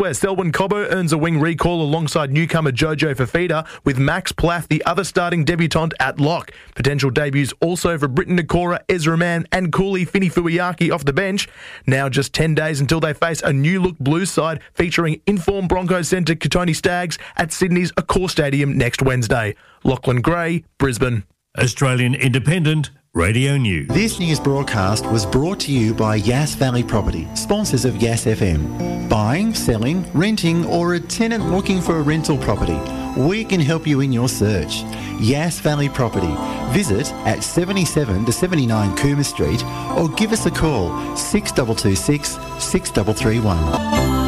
Where Selwyn Cobbo earns a wing recall alongside newcomer Jojo Fafita, with Max Plath, the other starting debutant, at lock. Potential debuts also for Britton Nakora, Ezra Mann and Cooley Fini Fuiaki off the bench. Now just 10 days until they face a new-look Blues side featuring informed Broncos centre Katoni Staggs at Sydney's Accor Stadium next Wednesday. Lachlan Gray, Brisbane. Australian Independent Radio News. This news broadcast was brought to you by Yass Valley Property, sponsors of Yass FM. Buying, selling, renting, or a tenant looking for a rental property, we can help you in your search. Yass Valley Property. Visit at 77 to 79 Cooma Street or give us a call 6226 6331.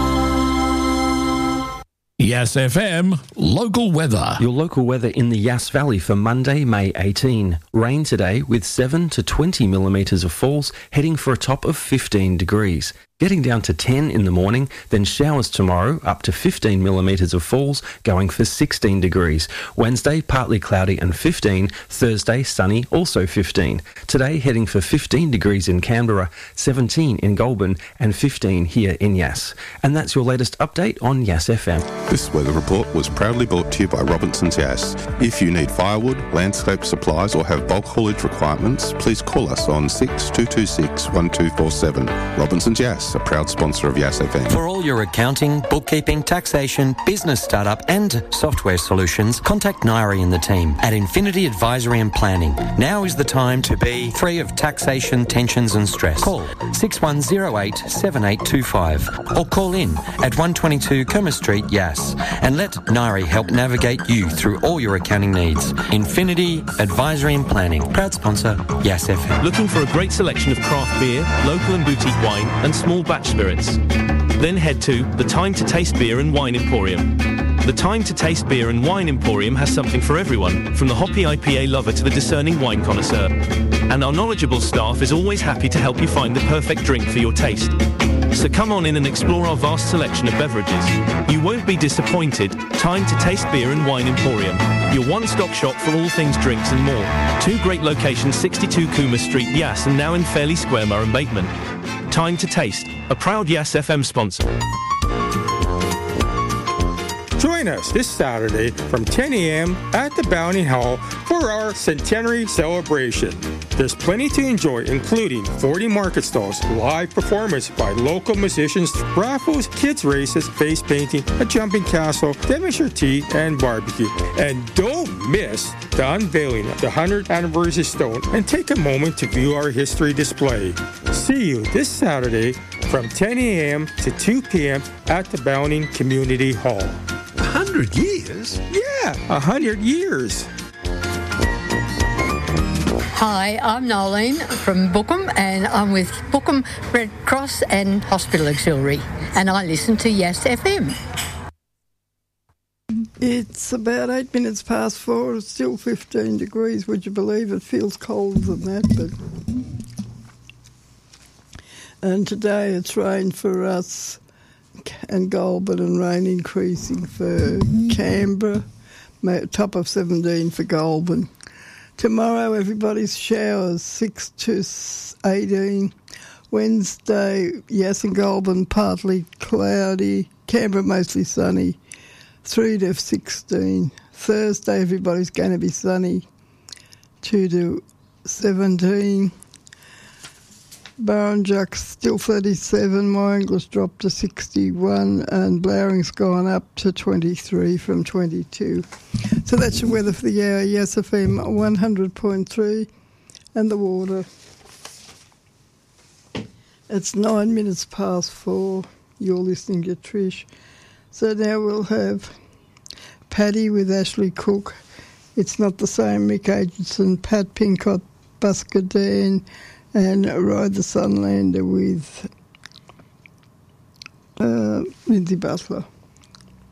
Yass FM local weather. Your local weather in the Yass Valley for Monday, May 18. Rain today with 7 to 20 millimetres of falls, heading for a top of 15 degrees. Getting down to 10 in the morning, then showers tomorrow, up to 15 millimetres of falls, going for 16 degrees. Wednesday, partly cloudy and 15. Thursday, sunny, also 15. Today, heading for 15 degrees in Canberra, 17 in Goulburn, and 15 here in Yass. And that's your latest update on Yass FM. This weather report was proudly brought to you by Robinson's Yass. If you need firewood, landscape supplies, or have bulk haulage requirements, please call us on 6226 1247. Robinson's Yass, a proud sponsor of Yass FM. For all your accounting, bookkeeping, taxation, business startup and software solutions, contact Nairi and the team at Infinity Advisory and Planning. Now is the time to be free of taxation, tensions and stress. Call 6108 7825 or call in at 122 Kerma Street, Yass, and let Nairi help navigate you through all your accounting needs. Infinity Advisory and Planning, proud sponsor, Yass FM. Looking for a great selection of craft beer, local and boutique wine and small batch spirits? Then head to the Time to Taste Beer and Wine Emporium. The Time to Taste Beer and Wine Emporium has something for everyone, from the hoppy IPA lover to the discerning wine connoisseur. And our knowledgeable staff is always happy to help you find the perfect drink for your taste. So come on in and explore our vast selection of beverages. You won't be disappointed. Time to Taste Beer and Wine Emporium, your one-stop shop for all things drinks and more. Two great locations, 62 Cooma Street, Yass, and now in Fairley Square, Murray Bateman. Time to Taste, a proud Yass FM sponsor. Join us this Saturday from 10 a.m. at the Bounty Hall for our centenary celebration. There's plenty to enjoy, including 40 market stalls, live performance by local musicians, raffles, kids races, face painting, a jumping castle, Devonshire tea, and barbecue. And don't miss the unveiling of the 100th anniversary stone and take a moment to view our history display. See you this Saturday from 10 a.m. to 2 p.m. at the Bounty Community Hall. 100 years? Yeah, 100 years. Hi, I'm Nolene from Bookham, and I'm with Bookham Red Cross and Hospital Auxiliary, and I listen to Yass FM. It's about 8 minutes past 4. It's still 15 degrees. Would you believe it feels colder than that? And today it's rained for us and Goulburn, and rain increasing for Canberra, top of 17 for Goulburn. Tomorrow everybody's showers, 6 to 18. Wednesday, Yass and Goulburn partly cloudy. Canberra mostly sunny, 3 to 16. Thursday everybody's going to be sunny, 2 to 17. Barrenjock's still 37, Moyingla's dropped to 61, and Blowring's gone up to 23 from 22. So that's your weather for the hour. Yass FM 100.3, and the water. It's 9 minutes past 4. You're listening to Trish. So now we'll have Paddy with Ashley Cook. It's not the same. Mick Aitchison, Pat Pincott, Busker Dan, and Ride the Sunlander with Lindsay Butler.